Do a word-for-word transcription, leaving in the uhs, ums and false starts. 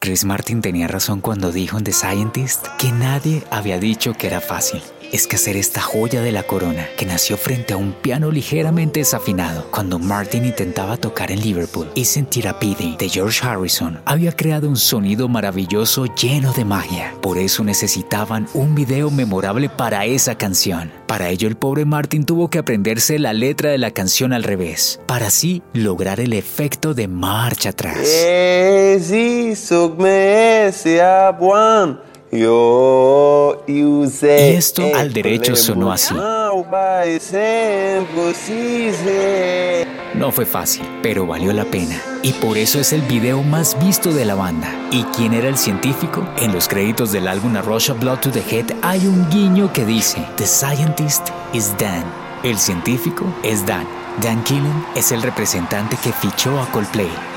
Chris Martin tenía razón cuando dijo en The Scientist que nadie había dicho que era fácil. Es que hacer esta joya de la corona, que nació frente a un piano ligeramente desafinado cuando Martin intentaba tocar en Liverpool, Isn't It a Pity de George Harrison, había creado un sonido maravilloso lleno de magia. Por eso necesitaban un video memorable para esa canción. Para ello el pobre Martin tuvo que aprenderse la letra de la canción al revés, para así lograr el efecto de marcha atrás. Yo usé y esto al derecho sonó así. No fue fácil, pero valió la pena. Y por eso es el video más visto de la banda. ¿Y quién era el científico? En los créditos del álbum A Rush of Blood to the Head hay un guiño que dice: The scientist is Dan. El científico es Dan. Dan Killen es el representante que fichó a Coldplay.